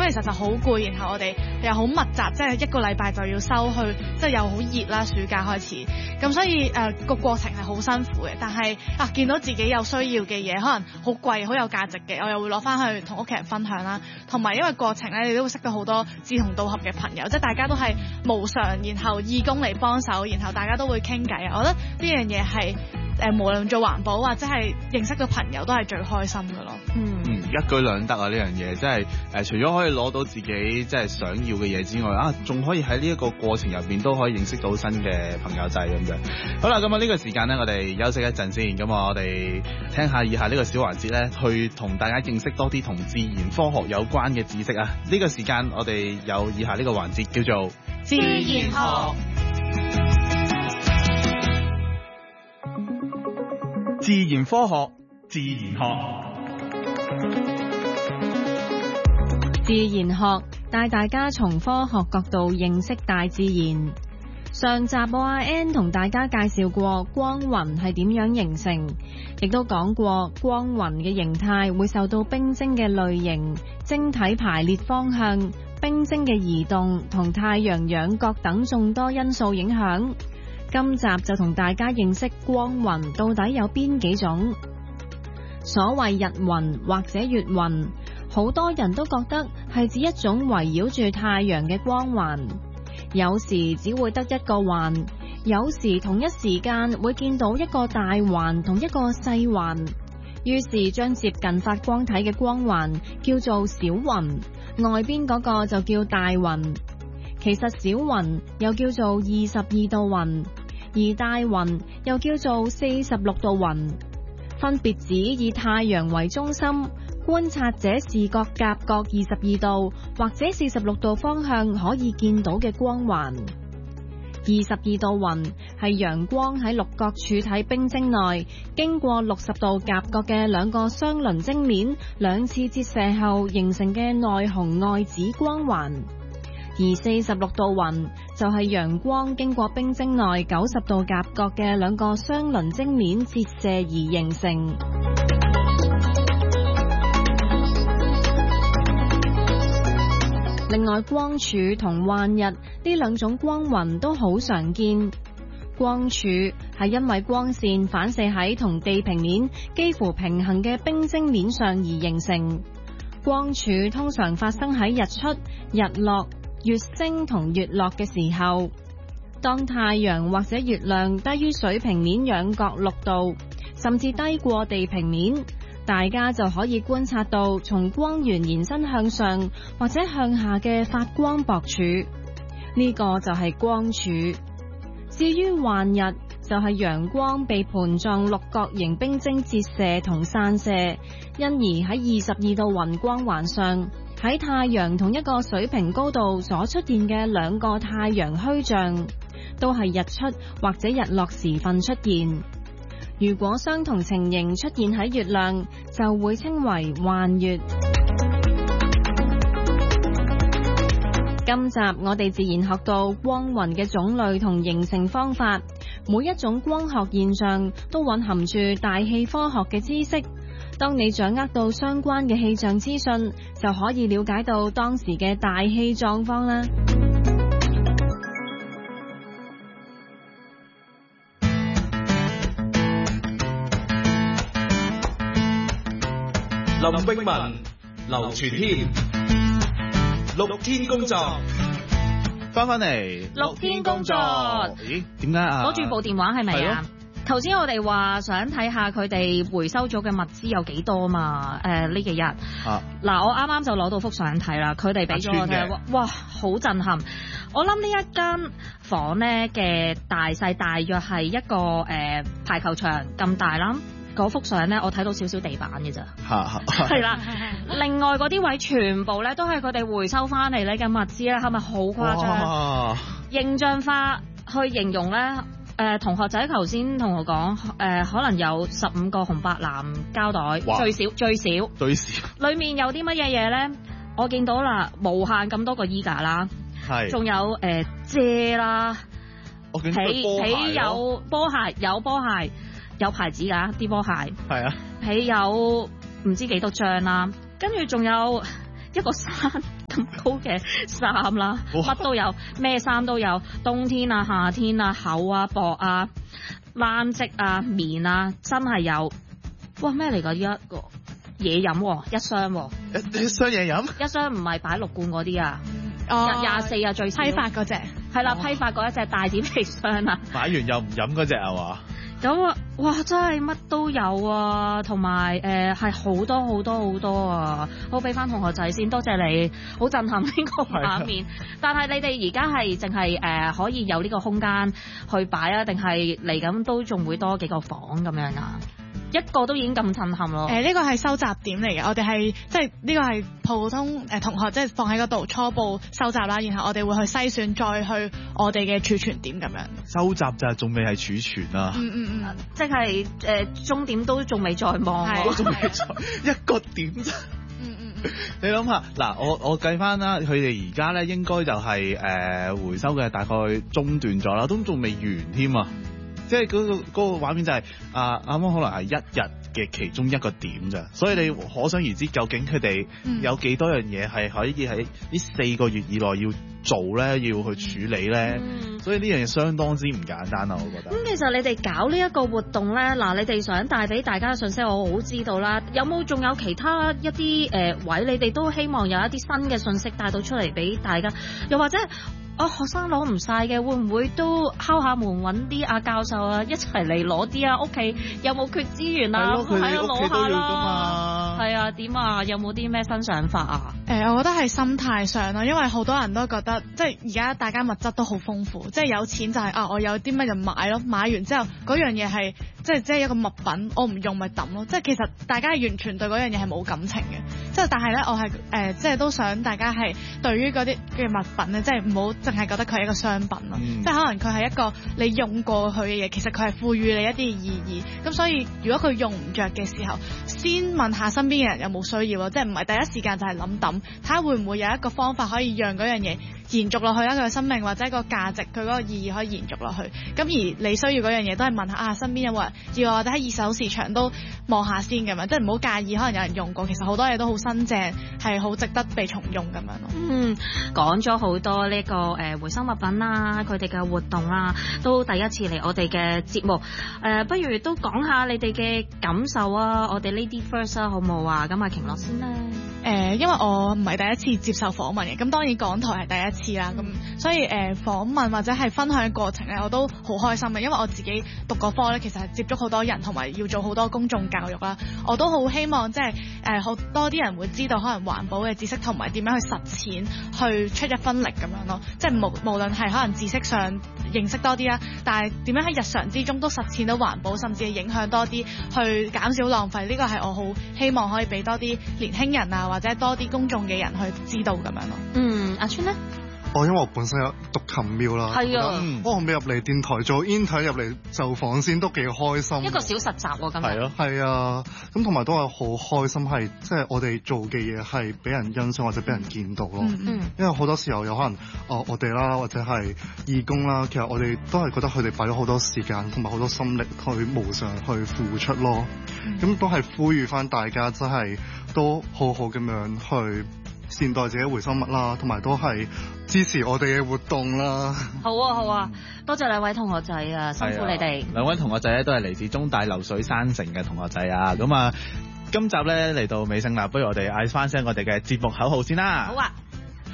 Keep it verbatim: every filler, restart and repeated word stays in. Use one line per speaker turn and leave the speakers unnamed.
其實就好攰，然後我哋又好密集，即係一個禮拜就要收去，即係又好熱啦，暑假開始，咁所以誒個、呃、過程係好辛苦嘅。但係啊，見到自己有需要嘅嘢，可能好貴、好有價值嘅，我又會攞翻去同屋企人分享啦。同埋因為過程咧，你都會識到好多志同道合嘅朋友，即係大家都係無償，然後義工嚟幫手，然後大家都會傾偈啊。我覺得呢樣嘢係誒無論做環保或者係認識嘅朋友都係最開心嘅咯。嗯，
嗯，一舉兩得啊！呢樣嘢即係誒，除咗可以攞到自己即係想要嘅嘢之外，啊，仲可以喺呢一個過程入邊都可以認識到新嘅朋友仔咁樣。好啦，咁啊呢個時間咧，我哋休息一陣先。咁啊，我哋聽下以下呢個小環節咧，去同大家認識多啲同自然科學有關嘅知識啊！呢個時間我哋有以下呢個環節叫做
自然學。
自然科學，自然學。
自然學帶大家從科學角度認識大自然。上集我阿 N 同大家介紹過光雲係點樣形成，亦都講過光雲嘅形態會受到冰晶嘅類型、晶體排列方向、冰晶嘅移動同太陽仰角等眾多因素影響。今集就同大家認識光雲到底有邊幾種。所謂日暈或者月暈，好多人都覺得係指一種圍繞住太陽嘅光環，有時只會得一個環，有時同一時間會見到一個大環同一個細環，於是將接近發光體嘅光環叫做小雲，外邊嗰個就叫大雲。其實小雲又叫做二十二度雲，而大雲又叫做四十六度雲，分別指以太陽為中心，觀察者視覺夾角二十二度或者四十六度方向可以見到嘅光環。二十二度雲係陽光喺六角柱體冰晶內經過六十度夾角嘅兩個雙輪晶面兩次折射後形成嘅內紅外紫光環。而四十六度雲就係陽光經過冰晶內九十度夾角嘅兩個雙輪晶面折射而形成。另外，光柱同幻日呢兩種光雲都好常見。光柱係因為光線反射喺同地平面幾乎平行嘅冰晶面上而形成。光柱通常發生喺日出、日落、月升同月落嘅時候，當太陽或者月亮低於水平面仰角六度，甚至低過地平面，大家就可以觀察到從光源延伸向上或者向下嘅發光薄柱，呢個就係光柱。至於幻日，就係陽光被盤狀六角形冰晶折射同散射，因而喺二十二度雲光環上，喺太陽同一個水平高度所出現嘅兩個太陽虛像，都係日出或者日落時分出現。如果相同情形出現喺月亮，就會稱為幻月。今集我哋自然學到光雲嘅種類同形成方法，每一種光學現象都蘊含住大氣科學嘅知識。當你掌握到相關嘅氣象資訊，就可以了解到當時嘅大氣狀況啦。
林詠雯、劉傳軒，六天工作，
翻返嚟
六天工作。
咦？點解啊？
攞住部電話係咪啊？頭先我哋話想睇下佢哋回收咗嘅物資有幾多嘛？誒、呃、呢幾日啊，嗱我啱啱就攞到幅相睇啦，佢哋俾咗我睇，哇好震撼！我諗呢一間房咧嘅大細大約係一個誒、呃、排球場咁大啦。嗰幅相咧，我睇到少少地板嘅咋，係啦。另外嗰啲位全部咧都係佢哋回收翻嚟咧嘅物資咧，係咪好誇張？形象化去形容咧，誒、呃、同學仔頭先同我講，誒、呃、可能有十五個紅白藍膠袋，最少最少最少。裡面有啲乜嘢嘢咧？我見到啦，無限咁多個衣架啦，係，仲有誒、呃、遮啦，皮皮有波鞋，有波鞋。有牌子㗎啲波鞋，係啊，係有唔知幾多張啦，跟住仲有一個山， 咁高嘅衫啦，乜都有，咩衫都有，冬天啊、夏天啊、厚啊、薄啊、冷織啊、棉啊，真係有。哇，咩嚟㗎？一個嘢飲喎，一箱喎，
一一箱嘢飲，
一箱唔係擺六罐嗰啲啊，
哦，
廿四啊最少
批發嗰隻，
係啦，批發嗰一隻大點皮箱啊，
買完又唔飲嗰隻係嘛？
咁啊，哇，真係乜都有啊，同埋誒係好多好多好多啊！好，俾翻同學仔先，多謝你，好震撼呢個畫面。但係你哋而家係淨係誒可以有呢個空間去擺啊，定係嚟緊都仲會多幾個房咁樣啊？一個都已經咁震撼咯。
誒呢個係收集點嚟嘅，我哋係即係呢個係普通誒同學即係放喺嗰度初步收集啦，然後我哋會去篩選，再去我哋嘅儲存點咁樣。
收集就係仲未係儲存啊。
嗯嗯嗯，
即係誒終點都仲未在望喎，
仲未在一個點啫。
嗯嗯嗯，
你諗下嗱，我我計翻啦，佢哋而家咧應該就係、是、誒、呃、回收嘅大概中斷咗啦，都仲未完添啊！即係嗰、那個嗰、那個畫面就係、是、啊啱啱可能係一日嘅其中一個點咋，所以你可想而知究竟佢哋有幾多樣嘢係可以喺呢四個月以內要做咧，要去處理咧，嗯、所以呢樣嘢相當之唔簡單啊！我覺得。咁、
嗯、其實你哋搞呢一個活動咧，嗱你哋想帶俾大家嘅信息，我好知道啦。有冇仲有其他一啲誒、呃、位，你哋都希望有一啲新嘅信息帶到出嚟俾大家，又或者？哦，學生攞唔晒嘅，會唔會都敲下門揾啲阿教授啊，一齊嚟攞啲啊？屋企有冇缺資源啊？
係咯，佢哋屋企都要㗎嘛。
係啊，點啊？有冇啲咩新想法啊？
誒、呃，我覺得係心態上咯，因為好多人都覺得，即係而家大家物質都好豐富，即係有錢就係、是、啊，我有啲乜就買咯，買完之後嗰樣嘢係即係即係一個物品，我唔用咪抌咯，即係其實大家係完全對嗰樣嘢係冇感情嘅，即係但係咧，我係誒、呃、即係都想大家係對於嗰啲嘅物品咧，即係唔好淨係覺得佢係一個商品咯，嗯、即係可能佢係一個你用過佢嘅嘢，其實佢係賦予你一啲意義，咁所以如果佢用唔着嘅時候，先問下身邊嘅人有冇需要咯，即係唔係第一時間就係諗抌，睇下會唔會有一個方法可以讓嗰樣嘢延續落去啦，佢嘅生命或者個價值，佢嗰個意義可以延續落去。咁而你需要嗰樣嘢都係問下啊，身邊有冇人要，或者喺二手市場都望下先咁樣，即係唔好介意，可能有人用過，其實好多嘢都好新淨，係好值得被重用咁樣咯。
嗯，講咗好多呢、這個誒、呃、回收物品啦，佢哋嘅活動啦，都第一次嚟我哋嘅節目。誒、呃，不如都講下你哋嘅感受啊，我哋 Lady First 啊，好唔好啊？咁啊，瓊樂先啦。
誒、呃，因為我唔係第一次接受訪問嘅，咁當然港台係第一次啦，咁、嗯、所以誒、呃、訪問或者係分享嘅過程咧，我都好開心嘅，因為我自己讀個科咧，其實係接觸好多人，同埋要做好多公眾教育啦，我都好希望即係誒好多啲人會知道可能環保嘅知識，同埋點樣去實踐，去出一分力咁樣咯，即係無無論係可能知識上認識多啲啦，但係點樣喺日常之中都實踐到環保，甚至係影響多啲，去減少浪費，呢個係我好希望可以俾多啲年輕人啊，或者多啲公眾嘅人去知道咁樣咯。
嗯，阿川咧？
哦，因為我本身有讀琴廟啦，
係啊，
我未入嚟電台做 intern 入嚟就訪先，都幾開心。
一個小實習喎，咁
係咯，
係啊，咁同埋都係好開心，係即係我哋做嘅嘢係俾人欣賞或者俾人見到咯。嗯嗯。因為好多時候有可能哦，我哋啦或者係義工啦，其實我哋都係覺得佢哋擺咗好多時間同埋好多心力去無償去付出咯。咁、嗯、都係呼籲翻大家真係都好好咁樣去善待自己回收物啦，同埋都係支持我哋嘅活動啦。
好啊好啊，多謝兩位同學仔啊，辛苦你哋。
兩位同學仔咧都係嚟自中大流水山城嘅同學仔啊，咁啊，今集咧嚟到尾聲啦，不如我哋嗌翻聲我哋嘅節目口號先啦。
好啊。